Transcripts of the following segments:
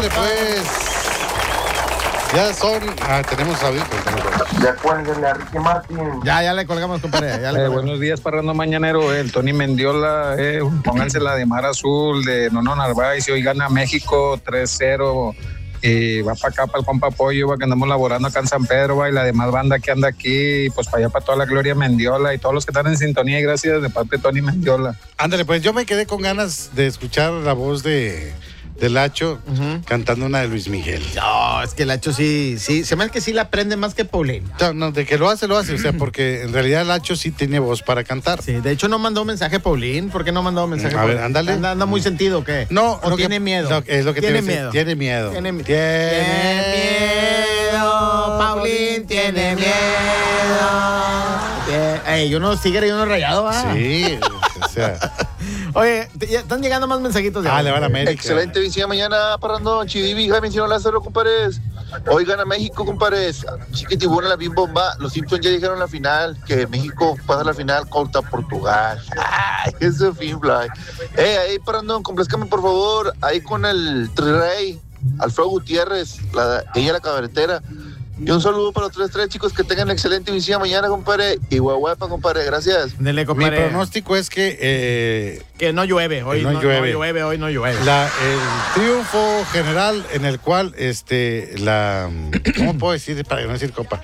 Ándale, pues. Ya son. Tenemos audio. Ya cuélguenle a Ricky Martin. Ya le colgamos, compadre. Buenos días, Parrando Mañanero. El Tony Mendiola, pónganse la de Mar Azul, de Nono Narváez. Y hoy gana México 3-0. Y va para acá, para el compa Pollo, va, que andamos laborando acá en San Pedro, va, y la demás banda que anda aquí, pues para allá, para toda la Gloria Mendiola y todos los que están en sintonía. Y gracias de parte de Tony Mendiola. Ándale, pues yo me quedé con ganas de escuchar la voz de Lacho cantando una de Luis Miguel. No, es que Lacho sí, se me hace que sí la aprende más que Paulín. No, de que lo hace, o sea, porque en realidad Lacho sí tiene voz para cantar. Sí, de hecho no mandó mensaje Paulín. ¿Por qué no mandó mensaje? A ver, ándale. ¿Anda muy sentido o qué? No, ¿O tiene miedo? No, es lo que tiene miedo. Tiene miedo. Tiene miedo. Paulín tiene miedo. Ey, unos tigres y unos rayados, ¿ah? Sí, o sea. Oye, ya están llegando más mensajitos. Le van a América. Excelente visión mañana, Parrando. Chivivi, Jaime, Sino Lázaro, compadres. Hoy gana México, compadres. Chiquitibuna, la bien bomba. Los Simpsons ya dijeron la final, que México pasa a la final contra Portugal. Ay, ese fin, fly. Ahí, Parrando, complazcame, por favor. Ahí con el Trirrey, Alfredo Gutiérrez, ella la cabaretera. Y un saludo para los tres chicos, que tengan excelente inicio mañana, compadre. Y guaguapa, compadre, gracias. Dele, compadre. Mi pronóstico es que no llueve. Hoy no llueve. Hoy no llueve. El triunfo general en el cual ¿cómo puedo decir para no decir copa?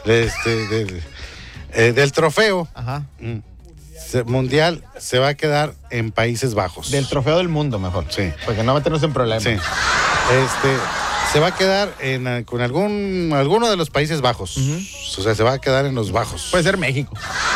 Del trofeo mundial se va a quedar en Países Bajos. Del trofeo del mundo, mejor. Sí. Porque no meternos en problemas. Sí. Se va a quedar con alguno de los Países Bajos. O sea, se va a quedar en los bajos. Puede ser México.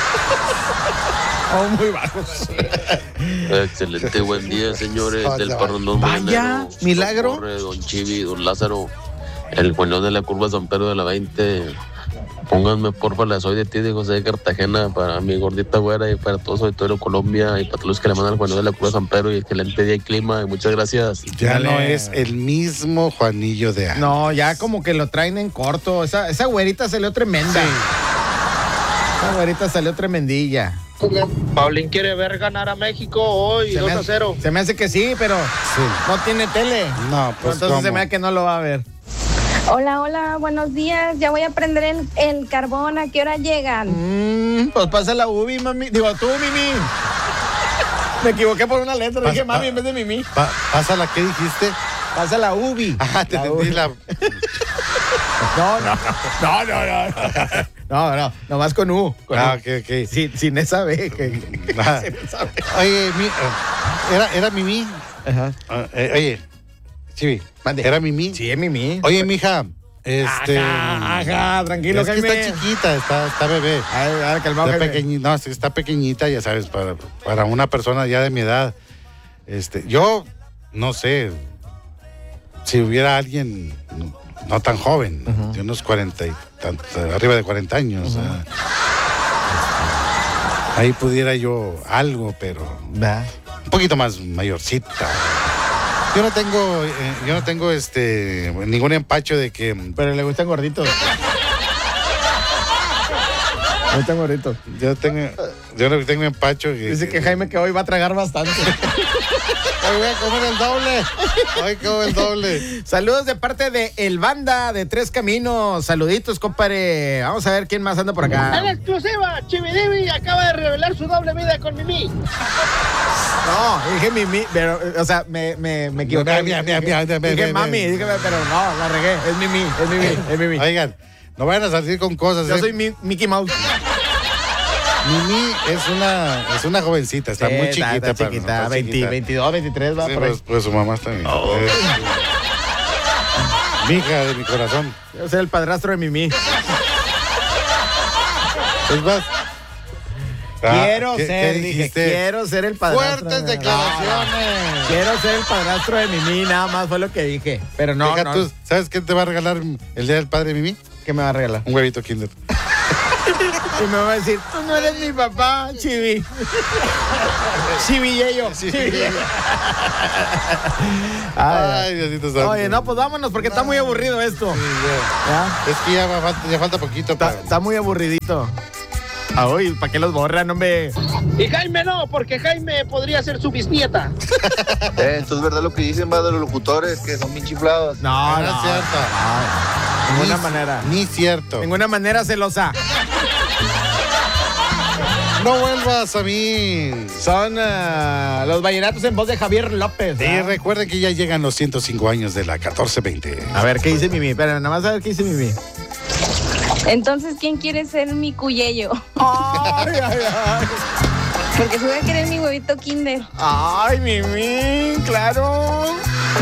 O muy bajos. Excelente, buen día, señores del Parrandón. Vaya, milagro. Don Chivi, don Lázaro, el Juanón de la Curva San Pedro de la 20. Pónganme, porfa, la Soy de ti, de José de Cartagena, para mi gordita güera y para todos, sobre todo Colombia, y para todos los que le mandan al Juanillo de la Curva San Pedro. Y excelente día y clima, y muchas gracias. Ya no es el mismo Juanillo de antes. No, ya como que lo traen en corto. Esa güerita salió tremenda. Sí. Esa güerita salió tremendilla. Paulín quiere ver ganar a México hoy, 2-0. Se me hace que sí, pero no tiene tele. No, pues entonces se me hace que no lo va a ver. Hola, buenos días. Ya voy a prender el carbón. ¿A qué hora llegan? Pues pasa la Ubi, mami. Digo, tú, Mimi. Me equivoqué por una letra. Dije mami en vez de Mimi. ¿Pasa ¿qué dijiste? Pasa la Ubi. Te entendí la... No, nomás con U. Ok. Sin esa B. Oye, ¿era Mimi? Ajá. Oye, Chivi, ¿era Mimi? Sí, es Mimi. Oye, mija, Ajá, tranquilo, es que Jaime. está chiquita, está bebé. Calmado, está Jaime. pequeñita, no, está pequeñita, ya sabes, para una persona ya de mi edad. Yo no sé si hubiera alguien no tan joven, de unos 40 y tantos, arriba de 40 años. Ahí pudiera yo algo, pero un poquito más mayorcita. Yo no tengo ningún empacho de que... Pero le gustan gorditos. Le gustan gorditos. Yo no tengo empacho. Dice que Jaime que hoy va a tragar bastante. Hoy voy a comer el doble. Hoy como el doble. Saludos de parte de El Banda de Tres Caminos. Saluditos, compadre. Vamos a ver quién más anda por acá. En exclusiva, Chividivi acaba de revelar su doble vida con Mimi. No, dije Mimi, pero, o sea, me equivoqué. Dije mami, pero no, la regué. Es Mimi. Oigan, no vayan a salir con cosas. Yo soy Mickey Mouse. Mimi es una jovencita, está muy chiquita. Está chiquita, 22, 23, va sí, por ahí. pues su mamá está bien. Mi hija de mi corazón. Yo soy el padrastro de Mimi. Es más. Quiero ser el padrastro. Fuertes declaraciones. Quiero ser el padrastro de Mimi, nada más fue lo que dije. Pero no, Deja tú, ¿sabes qué te va a regalar el día del padre de Mimi? ¿Qué me va a regalar? Un huevito Kinder. Y me va a decir, tú no eres mi papá, Chivi. Chivillo. Ay, Diosito santo. Oye, no, pues vámonos porque está muy aburrido esto. Sí, ya. Es que ya falta poquito. Está muy aburridito. Ay, ¿para qué los borran, hombre? Y Jaime no, porque Jaime podría ser su bisnieta. Entonces, ¿verdad lo que dicen va de los locutores, que son bien chiflados? No, No es cierto. De ninguna manera. Ni cierto. De ninguna manera celosa. No vuelvas a mí. Son los vallenatos en voz de Javier López. Y recuerden que ya llegan los 105 años de la 1420. A ver, ¿qué dice Mimi? Espera, nada más a ver qué dice Mimi. Entonces, ¿quién quiere ser mi cuyello? Ay, ay, ay. Porque se voy a querer mi huevito Kinder. Ay, Mimi, claro.